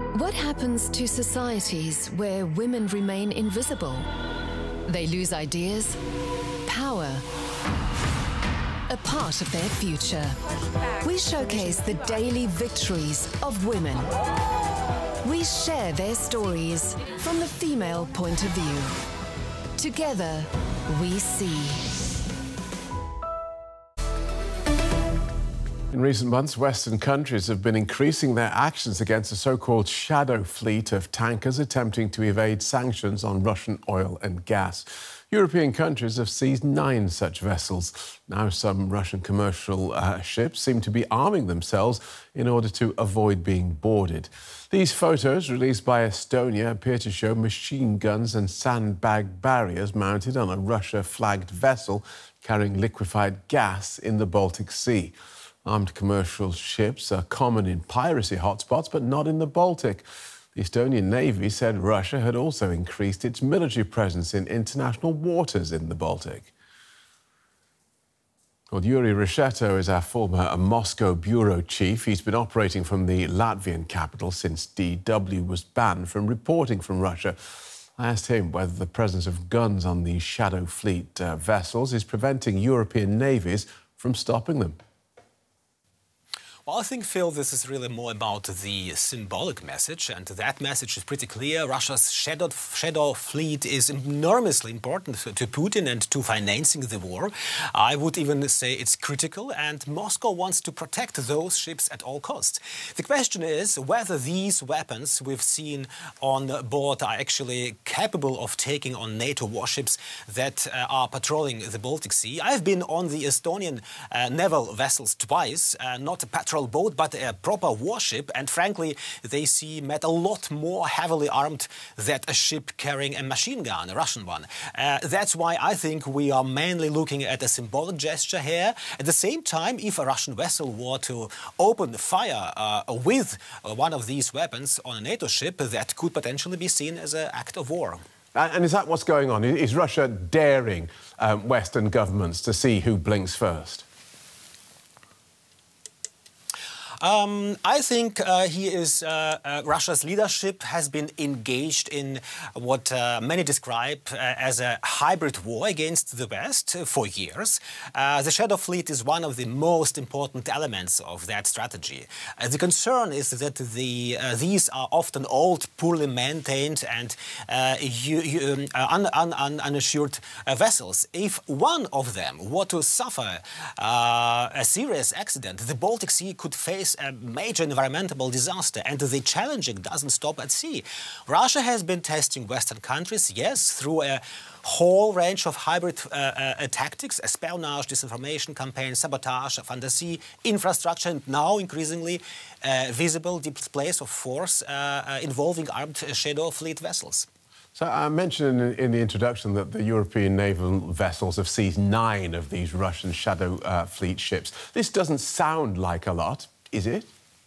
What happens to societies where women remain invisible? They lose ideas, power, a part of their future. We showcase the daily victories of women. We share their stories from the female point of view. Together, we see. In recent months, Western countries have been increasing their actions against a so-called shadow fleet of tankers attempting to evade sanctions on Russian oil and gas. European countries have seized 9 such vessels. Now some Russian commercial ships seem to be arming themselves in order to avoid being boarded. These photos, released by Estonia, appear to show machine guns and sandbag barriers mounted on a Russia-flagged vessel carrying liquefied gas in the Baltic Sea. Armed commercial ships are common in piracy hotspots, but not in the Baltic. The Estonian Navy said Russia had also increased its military presence in international waters in the Baltic. Well, Yuri Reshetto is our former Moscow bureau chief. He's been operating from the Latvian capital since DW was banned from reporting from Russia. I asked him whether the presence of guns on these shadow fleet vessels is preventing European navies from stopping them. Well, I think, Phil, this is really more about the symbolic message, and that message is pretty clear. Russia's shadow fleet is enormously important to Putin and to financing the war. I would even say it's critical, and Moscow wants to protect those ships at all costs. The question is whether these weapons we've seen on board are actually capable of taking on NATO warships that are patrolling the Baltic Sea. I've been on the Estonian naval vessels twice, not a patrol boat, but a proper warship, and frankly, they seem a lot more heavily armed than a ship carrying a machine gun, a Russian one. That's why I think we are mainly looking at a symbolic gesture here. At the same time, if a Russian vessel were to open fire with one of these weapons on a NATO ship, that could potentially be seen as an act of war. And is that what's going on? Is Russia daring Western governments to see who blinks first? I think Russia's leadership has been engaged in what many describe as a hybrid war against the West for years. The Shadow Fleet is one of the most important elements of that strategy. The concern is that these are often old, poorly maintained and unassured vessels. If one of them were to suffer a serious accident, the Baltic Sea could face a major environmental disaster, and the challenging doesn't stop at sea. Russia has been testing Western countries, yes, through a whole range of hybrid tactics: espionage, disinformation campaigns, sabotage of undersea infrastructure, and now increasingly visible displays of force involving armed shadow fleet vessels. So I mentioned in the introduction that the European naval vessels have seized 9 of these Russian shadow fleet ships. This doesn't sound like a lot, is it?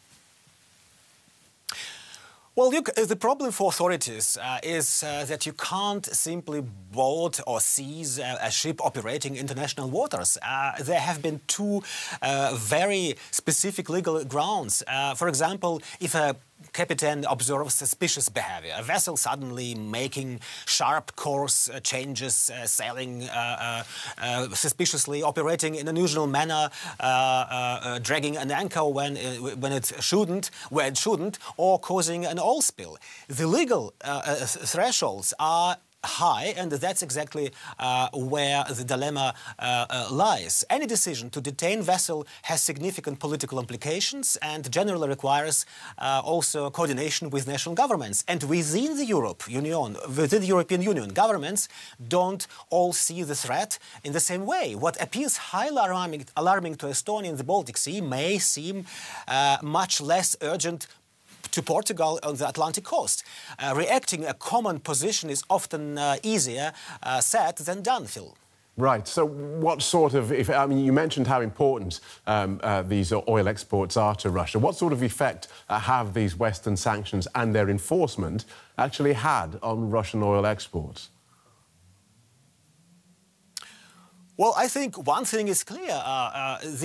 Well, look, the problem for authorities is that you can't simply board or seize a ship operating international waters. There have been 2 very specific legal grounds. For example, if a captain observes suspicious behavior, a vessel suddenly making sharp course changes, sailing suspiciously, operating in an unusual manner, dragging an anchor when it shouldn't, where it shouldn't, or causing an oil spill. The legal thresholds are high, and that's exactly where the dilemma lies. Any decision to detain vessel has significant political implications and generally requires also coordination with national governments. And within the European Union, governments don't all see the threat in the same way. What appears highly alarming to Estonia in the Baltic Sea may seem much less urgent to Portugal on the Atlantic coast. Reacting a common position is often easier said than done, Phil. Right. So what sort of, I mean, you mentioned how important these oil exports are to Russia. What sort of effect have these Western sanctions and their enforcement actually had on Russian oil exports? Well, I think one thing is clear.